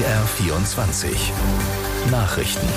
BR24 Nachrichten.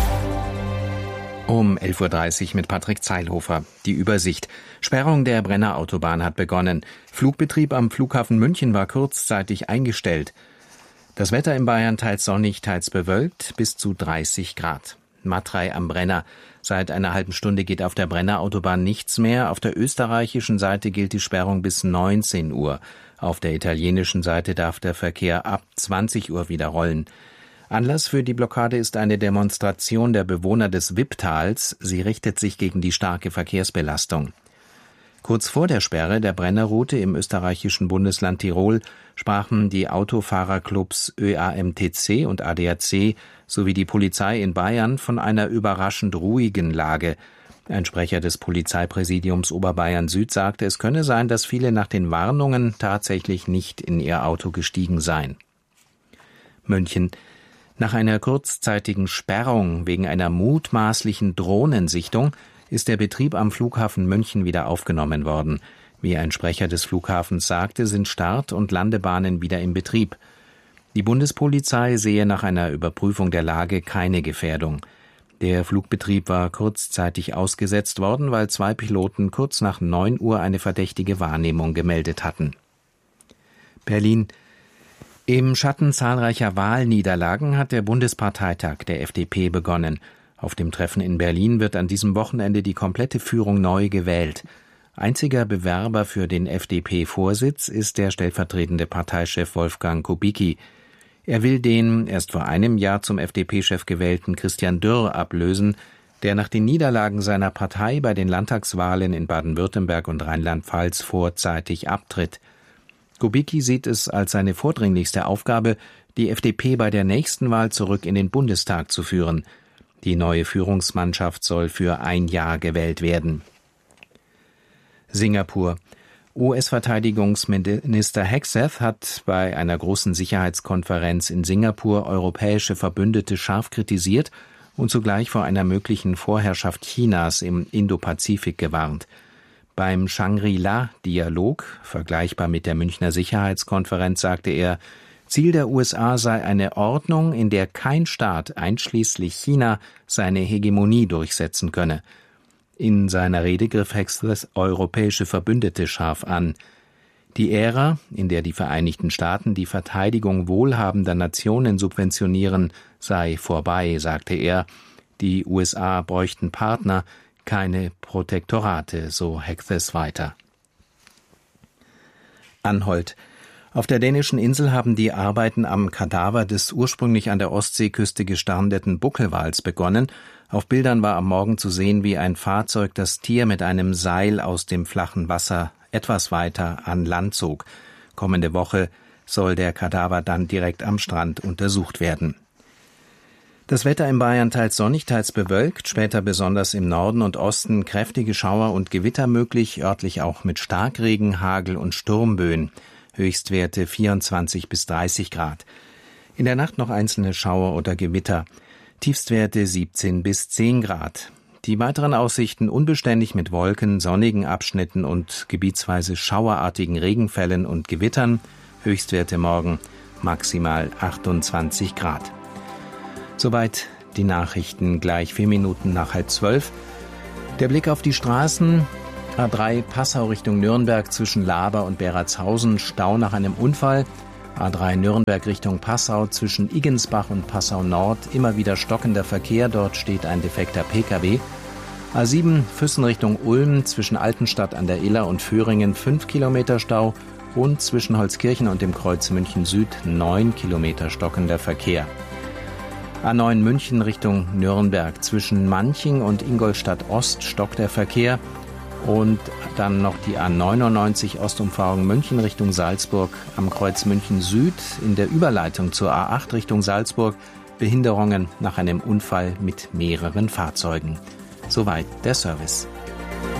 Um 11.30 Uhr mit Patrick Zeilhofer. Die Übersicht. Sperrung der Brenner Autobahn hat begonnen. Flugbetrieb am Flughafen München war kurzzeitig eingestellt. Das Wetter in Bayern teils sonnig, teils bewölkt, bis zu 30 Grad. Matrei am Brenner. Seit einer halben Stunde geht auf der Brenner Autobahn nichts mehr. Auf der österreichischen Seite gilt die Sperrung bis 19 Uhr. Auf der italienischen Seite darf der Verkehr ab 20 Uhr wieder rollen. Anlass für die Blockade ist eine Demonstration der Bewohner des Wipptals. Sie richtet sich gegen die starke Verkehrsbelastung. Kurz vor der Sperre der Brennerroute im österreichischen Bundesland Tirol sprachen die Autofahrerclubs ÖAMTC und ADAC sowie die Polizei in Bayern von einer überraschend ruhigen Lage. Ein Sprecher des Polizeipräsidiums Oberbayern Süd sagte, es könne sein, dass viele nach den Warnungen tatsächlich nicht in ihr Auto gestiegen seien. München. Nach einer kurzzeitigen Sperrung wegen einer mutmaßlichen Drohnensichtung ist der Betrieb am Flughafen München wieder aufgenommen worden. Wie ein Sprecher des Flughafens sagte, sind Start- und Landebahnen wieder im Betrieb. Die Bundespolizei sehe nach einer Überprüfung der Lage keine Gefährdung. Der Flugbetrieb war kurzzeitig ausgesetzt worden, weil 2 Piloten kurz nach 9 Uhr eine verdächtige Wahrnehmung gemeldet hatten. Berlin. Im Schatten zahlreicher Wahlniederlagen hat der Bundesparteitag der FDP begonnen. Auf dem Treffen in Berlin wird an diesem Wochenende die komplette Führung neu gewählt. Einziger Bewerber für den FDP-Vorsitz ist der stellvertretende Parteichef Wolfgang Kubicki. Er will den erst vor einem Jahr zum FDP-Chef gewählten Christian Dürr ablösen, der nach den Niederlagen seiner Partei bei den Landtagswahlen in Baden-Württemberg und Rheinland-Pfalz vorzeitig abtritt. Kubicki sieht es als seine vordringlichste Aufgabe, die FDP bei der nächsten Wahl zurück in den Bundestag zu führen. Die neue Führungsmannschaft soll für 1 Jahr gewählt werden. Singapur. US-Verteidigungsminister Hegseth hat bei einer großen Sicherheitskonferenz in Singapur europäische Verbündete scharf kritisiert und zugleich vor einer möglichen Vorherrschaft Chinas im Indopazifik gewarnt. Beim Shangri-La-Dialog, vergleichbar mit der Münchner Sicherheitskonferenz, sagte er, Ziel der USA sei eine Ordnung, in der kein Staat, einschließlich China, seine Hegemonie durchsetzen könne. In seiner Rede griff Hegseth europäische Verbündete scharf an. Die Ära, in der die Vereinigten Staaten die Verteidigung wohlhabender Nationen subventionieren, sei vorbei, sagte er. Die USA bräuchten Partner, keine Protektorate, so Hegseth weiter. Anholt. Auf der dänischen Insel haben die Arbeiten am Kadaver des ursprünglich an der Ostseeküste gestrandeten Buckelwals begonnen. Auf Bildern war am Morgen zu sehen, wie ein Fahrzeug das Tier mit einem Seil aus dem flachen Wasser etwas weiter an Land zog. Kommende Woche soll der Kadaver dann direkt am Strand untersucht werden. Das Wetter in Bayern teils sonnig, teils bewölkt, später besonders im Norden und Osten kräftige Schauer und Gewitter möglich, örtlich auch mit Starkregen, Hagel und Sturmböen. Höchstwerte 24 bis 30 Grad. In der Nacht noch einzelne Schauer oder Gewitter. Tiefstwerte 17 bis 10 Grad. Die weiteren Aussichten unbeständig mit Wolken, sonnigen Abschnitten und gebietsweise schauerartigen Regenfällen und Gewittern. Höchstwerte morgen maximal 28 Grad. Soweit die Nachrichten, gleich 4 Minuten nach 11:30. Der Blick auf die Straßen. A3 Passau Richtung Nürnberg zwischen Laber und Beratshausen, Stau nach einem Unfall. A3 Nürnberg Richtung Passau zwischen Iggensbach und Passau Nord, immer wieder stockender Verkehr, dort steht ein defekter Pkw. A7 Füssen Richtung Ulm zwischen Altenstadt an der Iller und Föhringen 5 Kilometer Stau und zwischen Holzkirchen und dem Kreuz München Süd 9 Kilometer stockender Verkehr. A9 München Richtung Nürnberg zwischen Manching und Ingolstadt Ost stockt der Verkehr. Und dann noch die A99 Ostumfahrung München Richtung Salzburg am Kreuz München Süd in der Überleitung zur A8 Richtung Salzburg. Behinderungen nach einem Unfall mit mehreren Fahrzeugen. Soweit der Service.